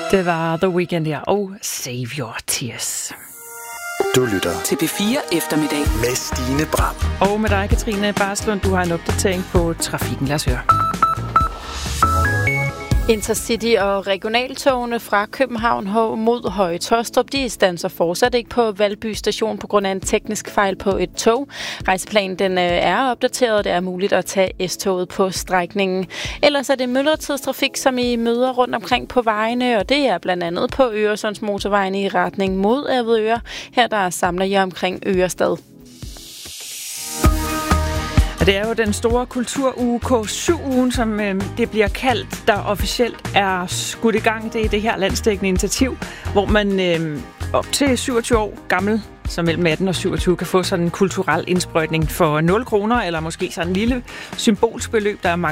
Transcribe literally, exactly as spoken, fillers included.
Det var The Weeknd her og Save Your Tears. Du lytter til P fire Eftermiddag med Stine Bram. Og med dig, Katrine Barslund, du har en opdatering på trafikken. Lad os høre. Intercity og regionaltogene fra København mod Høje Taastrup, de standser fortsat ikke på Valby station på grund af en teknisk fejl på et tog. Rejseplanen den er opdateret, og det er muligt at tage S-toget på strækningen. Ellers er det myldretidstrafik, som I møder rundt omkring på vejene, og det er blandt andet på Øresundsmotorvejen i retning mod Avedøre. Her der samler jeg omkring Ørestad. Og det er jo den store kulturuge K syv-ugen, som øh, det bliver kaldt, der officielt er skudt i gang. Det er det her landsdækkende initiativ, hvor man øh, op til syvogtyve år gammel, så mellem atten og syvogtyve, kan få sådan en kulturel indsprøjtning for nul kroner, eller måske sådan en lille symbolsk beløb, der er mange